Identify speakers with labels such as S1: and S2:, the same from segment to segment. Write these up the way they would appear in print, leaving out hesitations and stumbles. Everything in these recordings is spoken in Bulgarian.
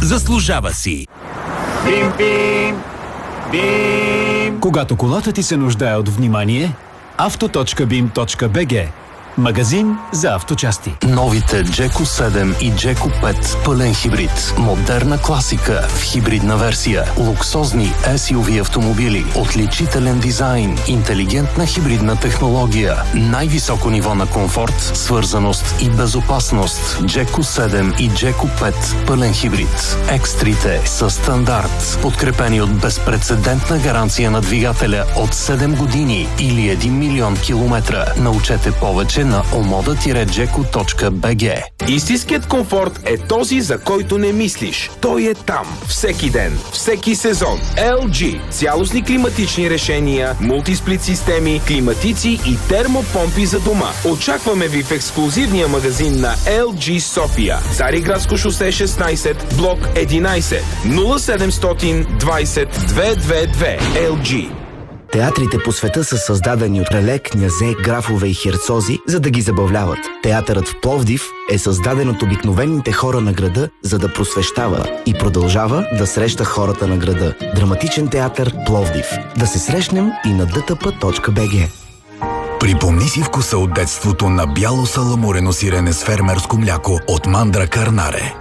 S1: Заслужава си.
S2: Бим, бим, бим.
S3: Когато колата ти се нуждае от внимание, auto.bim.bg. Магазин за авточасти.
S4: Новите Джеко 7 и Джеко 5 пълен хибрид. Модерна класика в хибридна версия. Луксозни SUV автомобили. Отличителен дизайн. Интелигентна хибридна технология. Най-високо ниво на комфорт, свързаност и безопасност. Джеко 7 и Джеко 5 пълен хибрид. Екстрите са стандарт. Подкрепени от безпрецедентна гаранция на двигателя от 7 години или 1 милион километра. Научете повече на omoda-jeco.bg.
S5: Истинският комфорт е този, за който не мислиш. Той е там. Всеки ден, всеки сезон. LG. Цялостни климатични решения, мултисплит системи, климатици и термопомпи за дома. Очакваме ви в ексклузивния магазин на LG София. Цариградско шосе 16, блок 11, 0700 20 222. LG.
S6: Театрите по света са създадени от крале, князе, графове и херцози, за да ги забавляват. Театърът в Пловдив е създаден от обикновените хора на града, за да просвещава и продължава да среща хората на града. Драматичен театър Пловдив. Да се срещнем и на dtp.bg.
S1: Припомни си вкуса от детството на бяло саламурено сирене с фермерско мляко от Мандра Карнаре.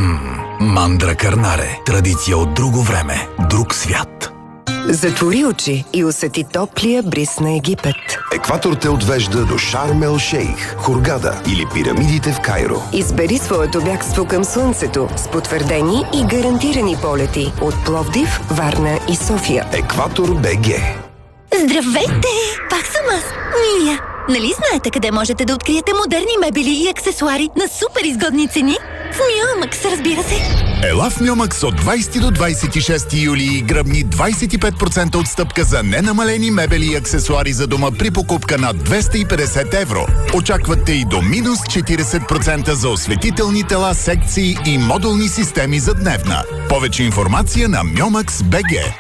S1: Мандра Карнаре. Традиция от друго време, друг свят.
S7: Затвори очи и усети топлия бриз на Египет.
S8: Екватор те отвежда до Шарм ел Шейх, Хургада или пирамидите в Кайро.
S7: Избери своето бягство към слънцето с потвърдени и гарантирани полети от Пловдив, Варна и София.
S8: Екватор БГ.
S9: Здравейте! Пак съм аз, Мия. Нали знаете къде можете да откриете модерни мебели и аксесуари на супер изгодни цени? В Миомакс, разбира се.
S1: Ела в Миомакс от 20 до 26 юли и гръбни 25% отстъпка за ненамалени мебели и аксесуари за дома при покупка над 250 евро. Очаквате и до минус 40% за осветителни тела, секции и модулни системи за дневна. Повече информация на Miomax.bg.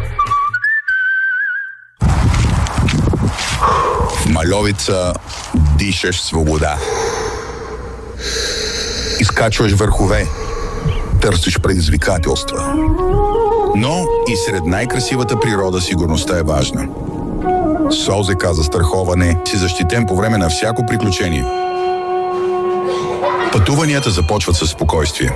S10: В Мальовица дишаш свобода. Изкачваш върхове, търсиш предизвикателства. Но и сред най-красивата природа сигурността е важна. С ОЗК застраховане си защитен по време на всяко приключение. Пътуванията започват със спокойствие.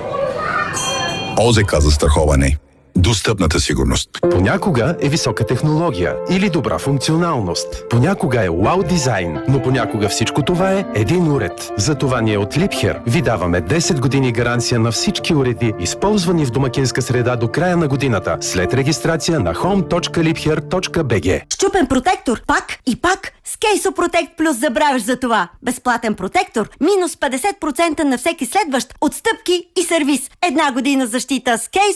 S10: ОЗК застраховане. Достъпната сигурност.
S11: Понякога е висока технология или добра функционалност. Понякога е вау дизайн, но понякога всичко това е един уред. Затова ние от Liebherr ви даваме 10 години гаранция на всички уреди, използвани в домакинска среда до края на годината, след регистрация на home.liebherr.bg.
S12: Счупен протектор, пак и пак с Кейсо Протект Плюс забравяш за това. Безплатен протектор, минус 50% на всеки следващ, отстъпки и сервис. Една година защита с Кейсо